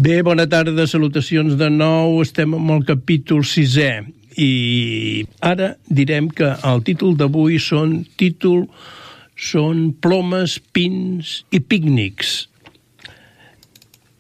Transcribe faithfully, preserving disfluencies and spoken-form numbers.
Bé, bona tarda, salutacions de nou. Estem amb el capítol sisè i ara direm que el títol d'avui són títol són plomes, pins i pícnics.